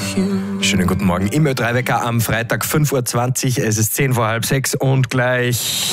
Schönen guten Morgen im Ö3-Wecker am Freitag 5.20 Uhr. Es ist 10 vor halb 6 und gleich...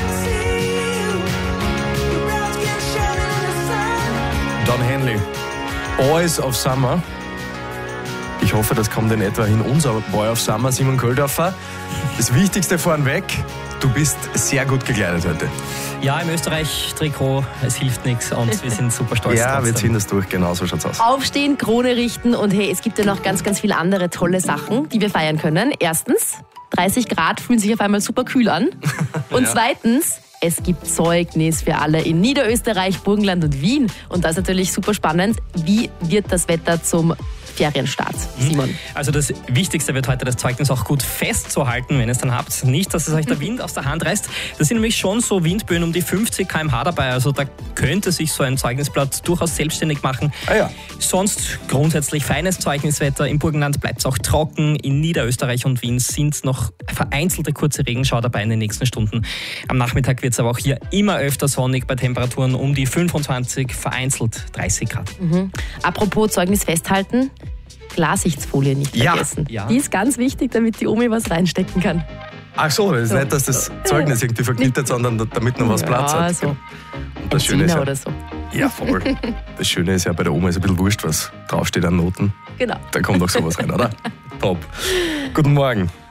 Don Henley, Boys of Summer. Ich hoffe, das kommt in etwa hin. Unser Boy of Summer, Simon Köldorfer. Das Wichtigste vornweg, du bist sehr gut gekleidet heute. Ja, im Österreich-Trikot, es hilft nichts und wir sind super stolz. Ja, wir ziehen das durch, genau so schaut's aus. Aufstehen, Krone richten und hey, es gibt ja noch ganz, ganz viele andere tolle Sachen, die wir feiern können. Erstens, 30 Grad fühlen sich auf einmal super kühl an. Und zweitens, es gibt Zeugnis für alle in Niederösterreich, Burgenland und Wien. Und das ist natürlich super spannend. Wie wird das Wetter zum Ferienstart, Simon? Also das Wichtigste wird heute das Zeugnis auch gut festzuhalten, wenn ihr es dann habt. Nicht, dass es euch der Wind aus der Hand reißt. Da sind nämlich schon so Windböen um die 50 km/h dabei. Also da könnte sich so ein Zeugnisblatt durchaus selbstständig machen. Ja. Sonst grundsätzlich feines Zeugniswetter. Im Burgenland bleibt es auch trocken. In Niederösterreich und Wien sind noch vereinzelte kurze Regenschauer dabei in den nächsten Stunden. Am Nachmittag wird es aber auch hier immer öfter sonnig bei Temperaturen um die 25, vereinzelt 30 Grad. Apropos Zeugnis festhalten, Glassichtsfolie nicht vergessen. Ja. Die ist ganz wichtig, damit die Omi was reinstecken kann. Ach so, das ist nicht, dass das Zeugnis irgendwie verknittert, sondern damit noch was Platz hat. So. Und das Schöne ist ja, oder so. ja, voll. Das Schöne ist ja, bei der Oma ist ein bisschen wurscht, was draufsteht an Noten. Genau. Da kommt auch sowas rein, oder? Top. Guten Morgen.